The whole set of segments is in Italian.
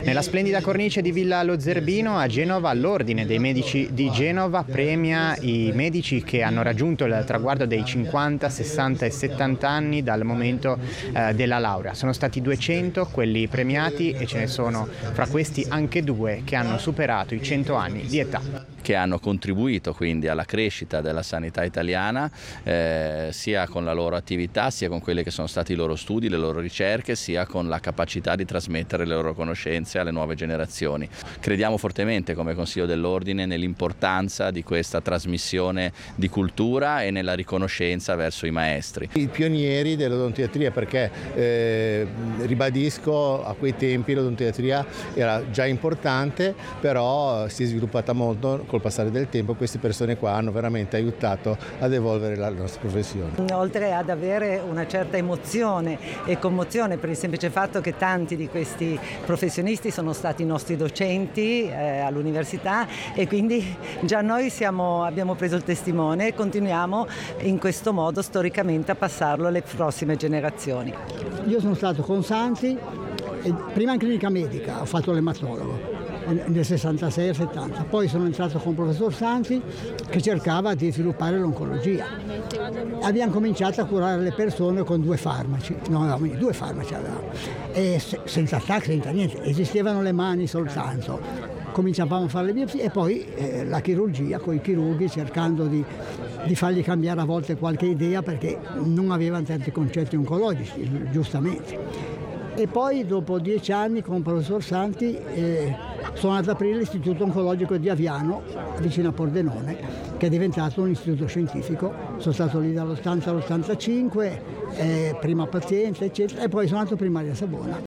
Nella splendida cornice di Villa Lo Zerbino a Genova, l'Ordine dei Medici di Genova premia i medici che hanno raggiunto il traguardo dei 50, 60 e 70 anni dal momento della laurea. Sono stati 200 quelli premiati e ce ne sono fra questi anche 2 che hanno superato i 100 anni di età. Che hanno contribuito quindi alla crescita della sanità italiana, sia con la loro attività, sia con quelli che sono stati i loro studi, le loro ricerche, sia con la capacità di trasmettere le loro conoscenze alle nuove generazioni. Crediamo fortemente come Consiglio dell'Ordine nell'importanza di questa trasmissione di cultura e nella riconoscenza verso i maestri. I pionieri dell'odontoiatria, perché ribadisco, a quei tempi l'odontoiatria era già importante, però si è sviluppata molto col passare del tempo. Queste persone qua hanno veramente aiutato ad evolvere la nostra professione. Oltre ad avere una certa emozione e commozione per il semplice fatto che tanti di questi professionisti sono stati nostri docenti all'università, e quindi già noi abbiamo preso il testimone e continuiamo in questo modo storicamente a passarlo alle prossime generazioni. Io sono stato con Santi, prima in clinica medica, ho fatto l'ematologo nel 66 e 70, poi sono entrato con il professor Santi che cercava di sviluppare l'oncologia. Abbiamo cominciato a curare le persone con 2 farmaci, due farmaci avevamo, e senza attacchi, senza niente, esistevano le mani soltanto. Cominciavamo a fare le biopsie e poi la chirurgia con i chirurghi, cercando di fargli cambiare a volte qualche idea, perché non avevano tanti concetti oncologici, giustamente. E poi dopo 10 anni con il professor Santi sono andato ad aprire l'Istituto Oncologico di Aviano, vicino a Pordenone, che è diventato un istituto scientifico. Sono stato lì dall'80 all'85, prima paziente, eccetera, e poi sono andato primaria a Savona.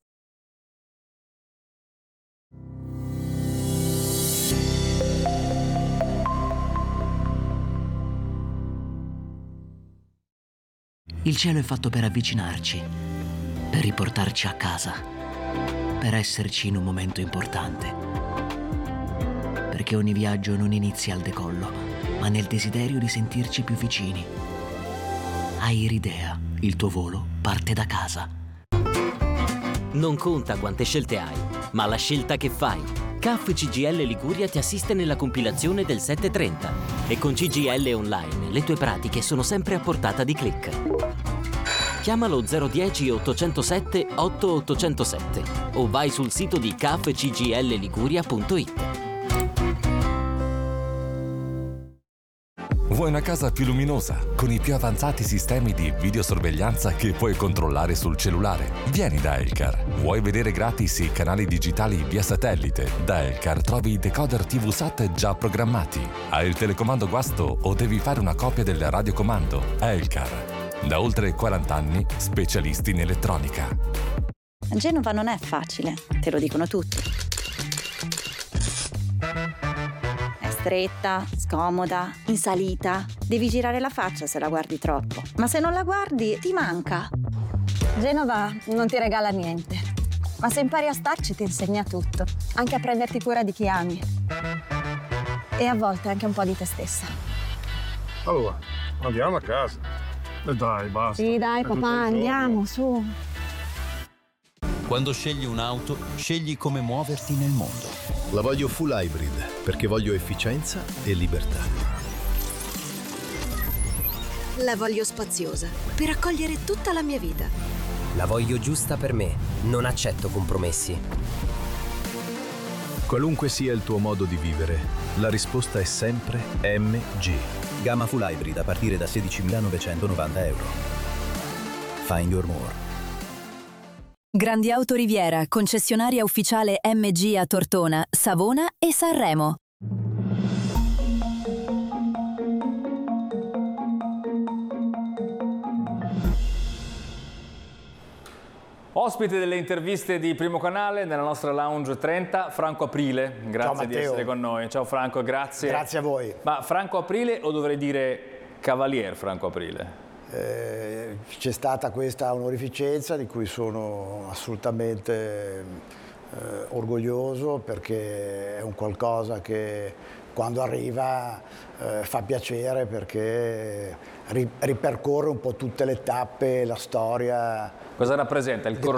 Il cielo è fatto per avvicinarci, per riportarci a casa, per esserci in un momento importante. Perché ogni viaggio non inizia al decollo, ma nel desiderio di sentirci più vicini. Airidea, il tuo volo parte da casa. Non conta quante scelte hai, ma la scelta che fai. CAF CGIL Liguria ti assiste nella compilazione del 730 e con CGIL Online le tue pratiche sono sempre a portata di click. Chiamalo 010 807 8807 o vai sul sito di cafcglliguria.it. Vuoi una casa più luminosa, con i più avanzati sistemi di videosorveglianza che puoi controllare sul cellulare? Vieni da Elcar. Vuoi vedere gratis i canali digitali via satellite? Da Elcar trovi i decoder TV SAT già programmati. Hai il telecomando guasto o devi fare una copia del radiocomando? Elcar. Da oltre 40 anni, specialisti in elettronica. Genova non è facile, te lo dicono tutti. È stretta, scomoda, in salita. Devi girare la faccia se la guardi troppo. Ma se non la guardi, ti manca. Genova non ti regala niente. Ma se impari a starci ti insegna tutto. Anche a prenderti cura di chi ami. E a volte anche un po' di te stessa. Allora, andiamo a casa. Dai, basta. Sì, dai, papà, andiamo, su. Quando scegli un'auto, scegli come muoverti nel mondo. La voglio full hybrid, perché voglio efficienza e libertà. La voglio spaziosa, per accogliere tutta la mia vita. La voglio giusta per me, non accetto compromessi. Qualunque sia il tuo modo di vivere, la risposta è sempre MG. Gamma full hybrid a partire da €16.990. Find your more. Grandi Auto Riviera, concessionaria ufficiale MG a Tortona, Savona e Sanremo. Ospite delle interviste di Primo Canale nella nostra Lounge 30, Franco Aprile. Grazie di essere con noi. Ciao Franco, grazie. Grazie a voi. Ma Franco Aprile o dovrei dire Cavalier Franco Aprile? C'è stata questa onorificenza di cui sono assolutamente orgoglioso, perché è un qualcosa che quando arriva fa piacere, perché ripercorre un po' tutte le tappe, la storia. Cosa rappresenta il